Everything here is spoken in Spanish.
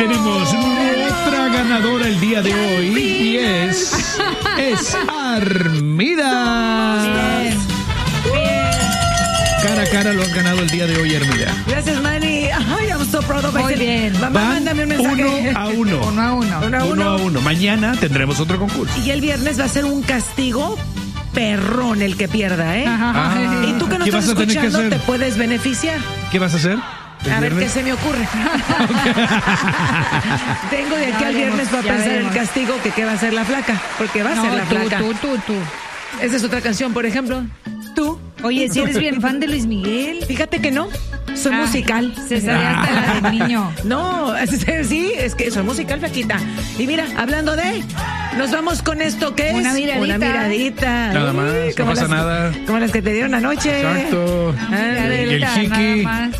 tenemos nuestra ganadora el día de hoy y es Armida. Bien. Cara a cara lo has ganado el día de hoy, Armida. Gracias, Manny. Ay, I'm so proud of myself. Muy bien. Mamá, Van mándame un mensaje. 1-1. 1-1. 1-1. Mañana tendremos otro concurso. Y el viernes va a ser un castigo perrón el que pierda, ¿eh? Ajá. Y tú que nos ¿Qué estás vas a tener que escuchando hacer? te puedes beneficiar. ¿Qué vas a hacer? A ver qué se me ocurre. Tengo de aquí al viernes para Ya pensar veremos. el castigo que qué va a hacer la flaca. Porque va a ser la flaca. Tú. Esa es otra canción, por ejemplo. Tú. Oye, si eres bien fan de Luis Miguel. Fíjate que no. Soy musical. Se sabía hasta la del niño. No, sí, es que soy musical, flaquita. Y mira, hablando de, nos vamos con esto que es Una miradita. Una miradita. Nada más, no como pasa las- nada. Como las que te dieron anoche. Exacto. Ándale. Y el chiqui. Nada más.